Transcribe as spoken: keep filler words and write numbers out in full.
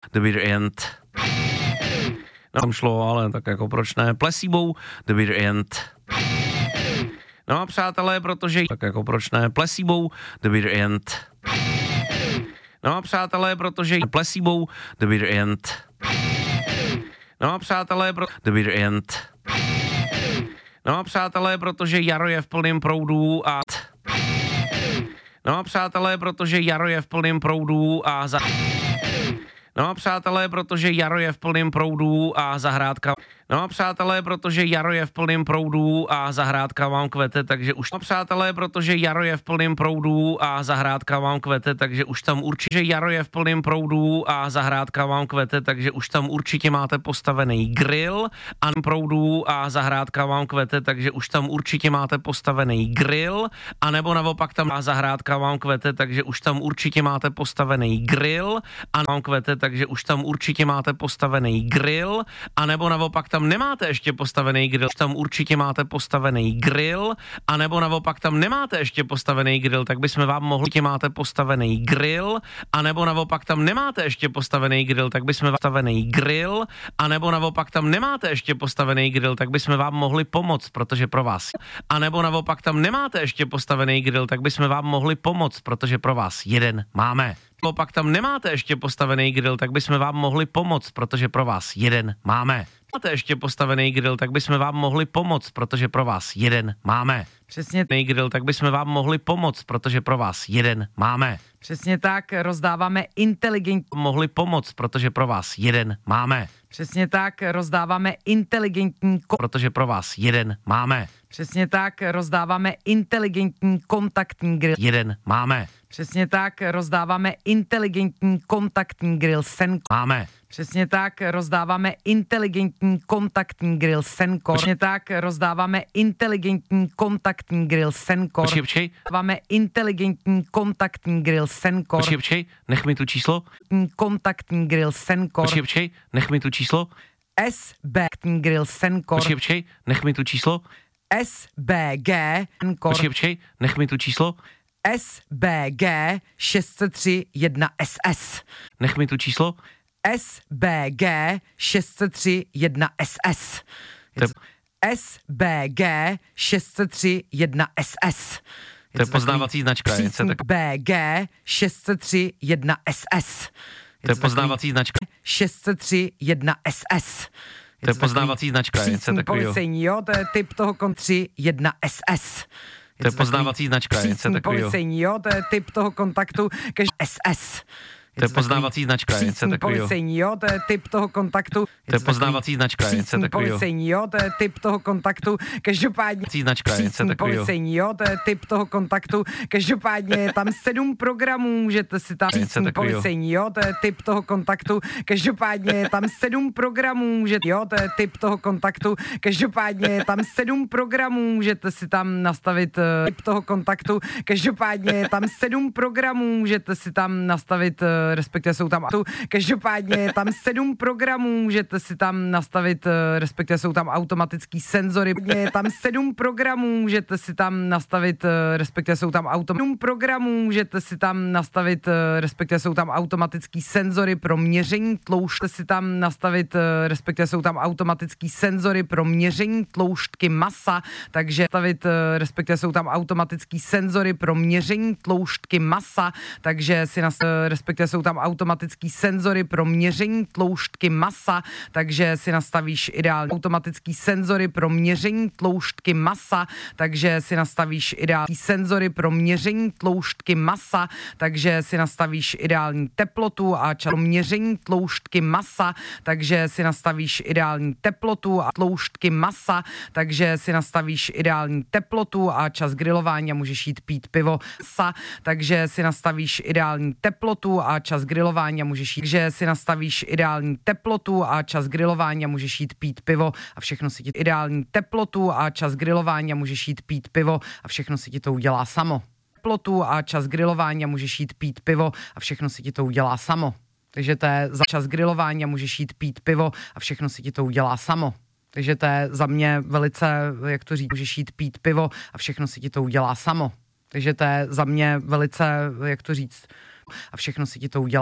The Bitter End. No, tam šlo, ale tak jako proč ne, Placebo, The Bitter End. No a přátelé, protože, tak jako proč ne, Placebo, The Bitter End. No a přátelé, protože, Placebo, The Bitter End. No a přátelé, pro, The Bitter End. No a přátelé, protože jaro je v plném proudu a... No a přátelé, protože jaro je v plném proudu a za... No a přátelé, protože jaro je v plném proudu a zahrádka... No a přátelé, protože jaro je v plném proudu a zahrádka vám kvete, takže už... No přátelé, protože jaro je v plném proudu a zahrádka vám kvete, takže už tam určitě jaro je v plném proudu a zahrádka vám kvete, takže už tam určitě máte postavený grill a proudu a zahrádka vám kvete, takže už tam určitě máte postavený grill, a nebo naopak tam a zahrádka vám kvete, takže už tam určitě máte postavený grill a vám kvete, takže už tam určitě máte postavený grill, a nebo naopak tam nemáte ještě postavený grill, tam určitě máte postavený grill, a nebo naopak tam nemáte ještě postavený grill, tak bychom vám mohli, tě máte postavený grill, a nebo naopak tam nemáte ještě postavený grill, tak bychom vám postavený grill, a nebo naopak tam nemáte ještě postavený grill, tak bychom vám mohli pomoct, protože pro vás. A nebo naopak tam nemáte ještě postavený grill, tak bychom vám mohli pomoct, protože pro vás jeden máme. Naopak tam nemáte ještě postavený grill, tak bychom vám mohli pomoct, protože pro vás jeden máme. Máte ještě postavený grill, tak bychom vám mohli pomoct, protože pro vás jeden máme. Přesně grill, tak bychom vám mohli pomoct, protože pro vás jeden máme. Přesně tak, rozdáváme inteligentní... Mohli pomoct, protože pro vás jeden máme. Přesně tak, rozdáváme inteligentní... Ko- protože pro vás jeden máme. Přesně tak, rozdáváme inteligentní kontaktní grill. Jeden máme. Přesně tak, rozdáváme inteligentní kontaktní grill Senko. Máme. Přesně tak, rozdáváme inteligentní kontaktní grill Senko. Přesně tak, rozdáváme inteligentní kontaktní grill Senko. Počkej, počkej. Rozdáváme inteligentní kontaktní grill Senko. Počkej, počkej, nech mi tu číslo. Kontaktní grill Senko. Počkej, počkej, nech mi tu číslo. S B grill Senko. Počkej, počkej, nech mi tu číslo. S B G Senko. Počkej, počkej, nech mi tu číslo. S B G šest set tři jedna S S. Nech mi tu číslo. S B G šest set tři jedna S S. S B G šest set tři jedna S S. To je poznávací značka. Přísník B G šest set tři jedna S S. To je poznávací značka. šest set tři jedna S S. To je poznávací značka. Přísní policejní, jo, to je typ toho kon tři jedna S S. To je poznávací značka. Přísní policejní, jo, to je typ toho kontaktu S S. To je poznávací značka. Přísní policejní, jo, to je typ toho kontaktu. To je poznávací značka. Přísní policejní, jo, to je typ toho kontaktu. Každopádně značka. Přísní policejní, jo, to je typ toho kontaktu. Každopádně je tam sedm programů, můžete si tam přísní policejní, jo, to je typ toho kontaktu. Každopádně je tam sedm programů, můžete, jo, to je typ toho kontaktu. Každopádně je tam sedm programů, můžete si tam nastavit uh, typ toho kontaktu. Každopádně je tam sedm programů, můžete si tam nastavit uh, respektive jsou tam tu, každopádně je tam sedm programů, můžete si tam nastavit, respektive jsou tam automatický senzory, je tam sedm programů, můžete si tam nastavit, respektive jsou tam automatický programů, můžete si tam nastavit, respektive jsou tam automatický senzory pro měření tloušťky, si tam nastavit, respektive jsou tam automatický senzory pro měření tloušťky masa, takže stavit, respektive jsou tam automatický senzory pro měření tloušťky masa, takže si nastavit, respektive jsou tam automatický senzory pro měření tloušťky masa, takže si nastavíš ideální automatický senzory pro měření tloušťky masa, takže si nastavíš ideální senzory pro měření tloušťky masa, takže si nastavíš ideální teplotu a čas pro měření tloušťky masa, takže si nastavíš ideální teplotu a tloušťky masa, takže si nastavíš ideální teplotu a čas grilování a můžeš jít pít pivo masa, takže si nastavíš ideální teplotu a čas grilování a můžeš jít, že si nastavíš ideální teplotu a čas grilování a můžeš jít pít pivo a všechno si ti ideální teplotu a čas grilování a můžeš jít pít pivo a všechno si ti to udělá samo. Teplotu a čas grilování a můžeš jít pít pivo a všechno si ti to udělá samo. Takže to je za čas grilování a můžeš jít pít pivo a všechno si ti to udělá samo. Takže to je za mě velice, jak to říct, můžeš jít pít pivo a všechno si ti to udělá samo. Takže to je za mě velice, jak to říct, a všechno si ti to udělá